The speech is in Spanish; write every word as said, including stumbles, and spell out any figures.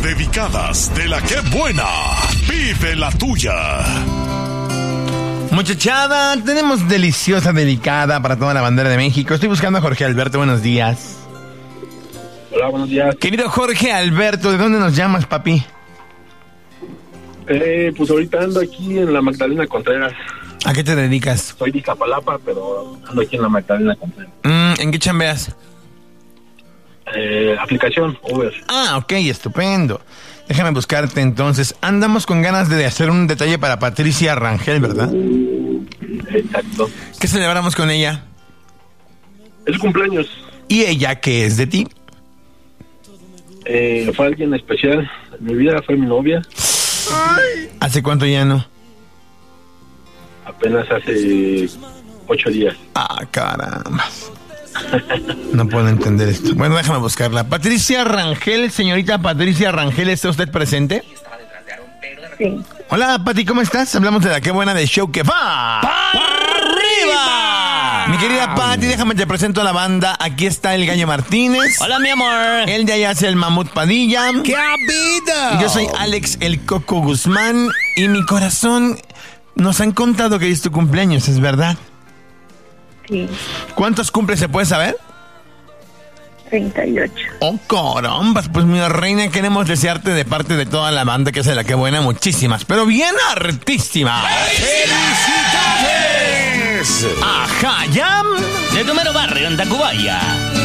dedicadas de la que buena. Vive la tuya. Muchachada, tenemos deliciosa dedicada para toda la bandera de México. Estoy buscando a Jorge Alberto, buenos días. Hola, buenos días. Querido Jorge Alberto, ¿de dónde nos llamas, papi? Eh, pues ahorita ando aquí en la Magdalena Contreras. ¿A qué te dedicas? Soy de Iztapalapa, pero ando aquí en la Magdalena Contreras. Mm, ¿En qué chambeas? Eh, aplicación, Uber. Ah, ok, estupendo. Déjame buscarte entonces. Andamos con ganas de hacer un detalle para Patricia Rangel, ¿verdad? Exacto. ¿Qué celebramos con ella? Es cumpleaños. ¿Y ella qué es de ti? Eh, fue alguien especial en mi vida, fue mi novia. Ay. ¿Hace cuánto ya no? Apenas hace ocho días. Ah, caramba. No puedo entender esto. Bueno, déjame buscarla. Patricia Rangel, señorita Patricia Rangel, ¿está usted presente? Sí. Hola, Pati, ¿cómo estás? Hablamos de la que buena de show que va ¡para arriba! Mi querida Pati, déjame te presento a la banda. Aquí está el Gallo Martínez. Hola, mi amor. El de allá es el Mamut Padilla. ¡Qué habido! Y yo soy Alex el Coco Guzmán. Y mi corazón, nos han contado que hoy es tu cumpleaños, ¿es verdad? Sí. ¿Cuántos cumples se puede saber? treinta y ocho. Oh, caramba, pues mi reina, queremos desearte de parte de toda la banda que es de la que buena, muchísimas, pero bien hartísimas. ¡Felicidades! Ajá, ya. De tu mero barrio, en Tacubaya.